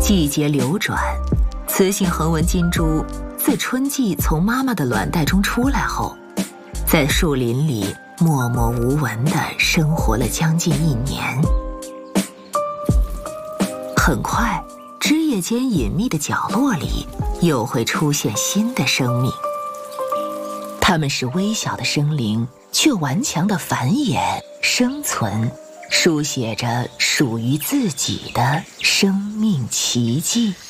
季节流转，雌性横纹金蛛自春季从妈妈的卵袋中出来后，在树林里默默无闻地生活了将近1年。很快，枝叶间隐秘的角落里又会出现新的生命。它们是微小的生灵，却顽强地繁衍、生存，书写着属于自己的生命奇迹。